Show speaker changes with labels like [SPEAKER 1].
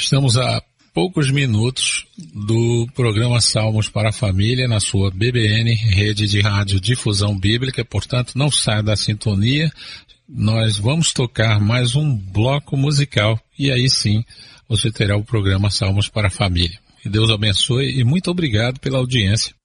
[SPEAKER 1] Estamos a poucos minutos do programa Salmos para a Família na sua BBN, Rede de Rádio Difusão Bíblica, portanto não saia da sintonia, nós vamos tocar mais um bloco musical e aí sim você terá o programa Salmos para a Família. Que Deus abençoe e muito obrigado pela audiência.